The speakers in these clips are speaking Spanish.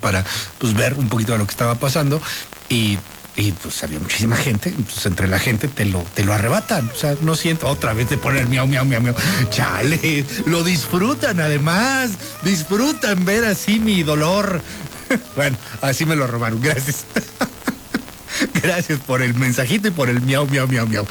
para pues ver un poquito de lo que estaba pasando y pues había muchísima gente, pues entre la gente te lo arrebatan, o sea, no siento otra vez de poner miau, miau, miau, miau, chale, lo disfrutan además, disfrutan ver así mi dolor. Bueno, así me lo robaron, gracias. Gracias por el mensajito y por el miau, miau, miau, miau.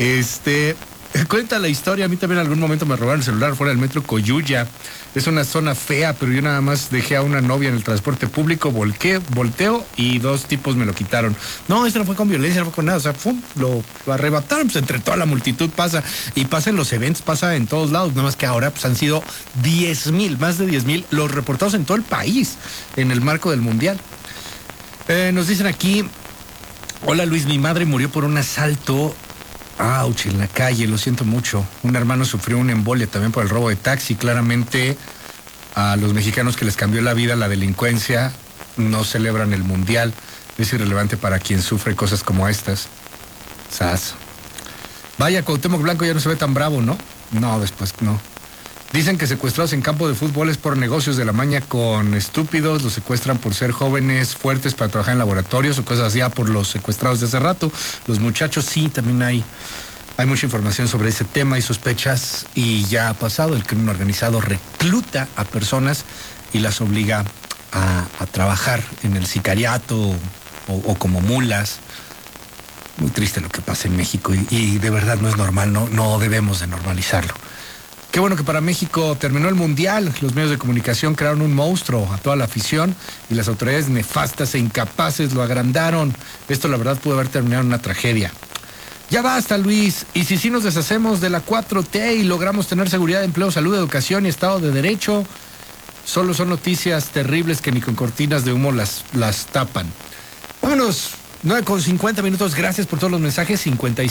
Cuenta la historia, a mí también en algún momento me robaron el celular fuera del metro Coyuya. Es una zona fea, pero yo nada más dejé a una novia en el transporte público, volteo y 2 tipos me lo quitaron. No, esto no fue con violencia, no fue con nada, o sea, lo arrebataron, pues entre toda la multitud pasa, y pasa en los eventos, pasa en todos lados, nada más que ahora pues han sido 10,000, más de 10,000 los reportados en todo el país, en el marco del Mundial. Nos dicen aquí, hola Luis, mi madre murió por un asalto. ¡Auch! En la calle, lo siento mucho. Un hermano sufrió una embolia también por el robo de taxi. Claramente a los mexicanos que les cambió la vida la delincuencia no celebran el Mundial. Es irrelevante para quien sufre cosas como estas. ¡Sas! Vaya, Cuauhtémoc Blanco ya no se ve tan bravo, ¿no? No, después no. Dicen que secuestrados en campo de fútbol es por negocios de la maña con estúpidos, los secuestran por ser jóvenes fuertes para trabajar en laboratorios o cosas así, ya por los secuestrados de hace rato. Los muchachos sí, también hay mucha información sobre ese tema y sospechas, y ya ha pasado, el crimen organizado recluta a personas y las obliga a trabajar en el sicariato o como mulas. Muy triste lo que pasa en México y de verdad no es normal, no debemos de normalizarlo. Qué bueno que para México terminó el Mundial. Los medios de comunicación crearon un monstruo a toda la afición y las autoridades nefastas e incapaces lo agrandaron. Esto la verdad pudo haber terminado en una tragedia. Ya basta, Luis. Y si sí nos deshacemos de la 4T y logramos tener seguridad de empleo, salud, educación y Estado de Derecho, solo son noticias terribles que ni con cortinas de humo las tapan. Vámonos. 9:50. Gracias por todos los mensajes.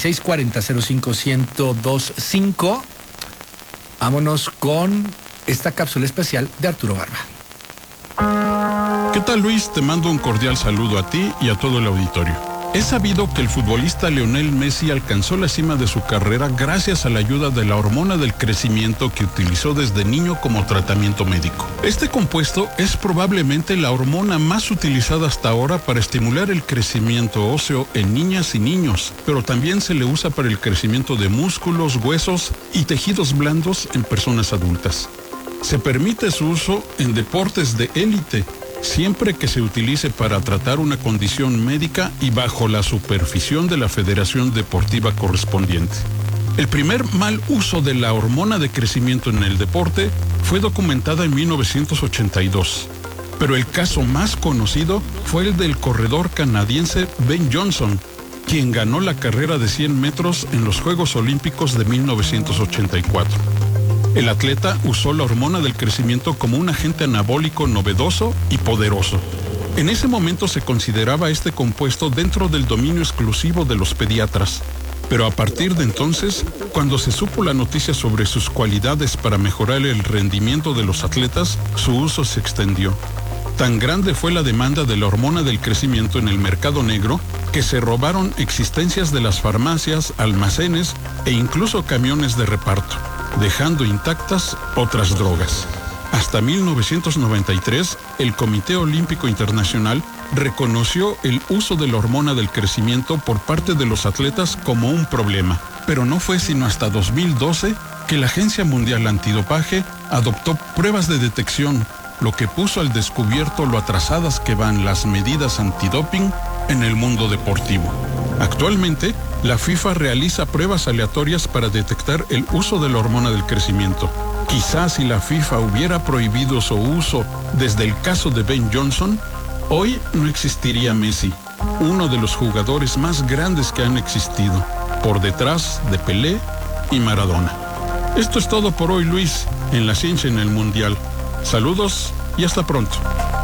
5640-05-1025. Vámonos con esta cápsula especial de Arturo Barba. ¿Qué tal, Luis? Te mando un cordial saludo a ti y a todo el auditorio. Es sabido que el futbolista Lionel Messi alcanzó la cima de su carrera gracias a la ayuda de la hormona del crecimiento que utilizó desde niño como tratamiento médico. Este compuesto es probablemente la hormona más utilizada hasta ahora para estimular el crecimiento óseo en niñas y niños, pero también se le usa para el crecimiento de músculos, huesos y tejidos blandos en personas adultas. Se permite su uso en deportes de élite, siempre que se utilice para tratar una condición médica y bajo la supervisión de la Federación Deportiva correspondiente. El primer mal uso de la hormona de crecimiento en el deporte fue documentada en 1982, pero el caso más conocido fue el del corredor canadiense Ben Johnson, quien ganó la carrera de 100 metros en los Juegos Olímpicos de 1984. El atleta usó la hormona del crecimiento como un agente anabólico novedoso y poderoso. En ese momento se consideraba este compuesto dentro del dominio exclusivo de los pediatras. Pero a partir de entonces, cuando se supo la noticia sobre sus cualidades para mejorar el rendimiento de los atletas, su uso se extendió. Tan grande fue la demanda de la hormona del crecimiento en el mercado negro que se robaron existencias de las farmacias, almacenes e incluso camiones de reparto, dejando intactas otras drogas. Hasta 1993, el Comité Olímpico Internacional reconoció el uso de la hormona del crecimiento por parte de los atletas como un problema, pero no fue sino hasta 2012 que la Agencia Mundial Antidopaje adoptó pruebas de detección, lo que puso al descubierto lo atrasadas que van las medidas antidoping en el mundo deportivo. Actualmente, la FIFA realiza pruebas aleatorias para detectar el uso de la hormona del crecimiento. Quizás si la FIFA hubiera prohibido su uso desde el caso de Ben Johnson, hoy no existiría Messi, uno de los jugadores más grandes que han existido, por detrás de Pelé y Maradona. Esto es todo por hoy, Luis, en La Ciencia en el Mundial. Saludos y hasta pronto.